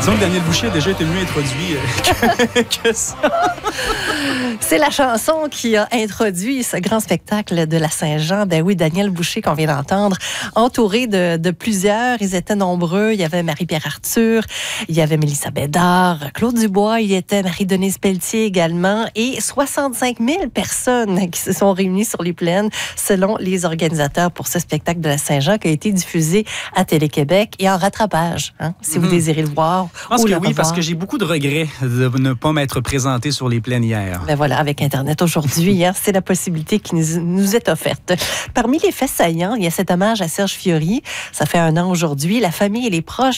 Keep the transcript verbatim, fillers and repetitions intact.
Disons que Daniel Boucher a déjà été mieux introduit que, que ça. C'est la chanson qui a introduit ce grand spectacle de la Saint-Jean. Ben oui, Daniel Boucher qu'on vient d'entendre, entouré de, de plusieurs. Ils étaient nombreux. Il y avait Marie-Pierre Arthur, il y avait Mélissa Bédard, Claude Dubois, il y était Marie-Denise Pelletier également, et soixante-cinq mille personnes qui se sont réunies sur les plaines, selon les organisateurs, pour ce spectacle de la Saint-Jean qui a été diffusé à Télé-Québec et en rattrapage, hein, si mm-hmm. vous désirez le voir. Je pense ou que le oui, revoir. Parce que j'ai beaucoup de regrets de ne pas m'être présenté sur les plaines hier. Ben voilà, avec Internet aujourd'hui, hein, c'est la possibilité qui nous, nous est offerte. Parmi les faits saillants, il y a cet hommage à Serge Fiori. Ça fait un an aujourd'hui. La famille et les proches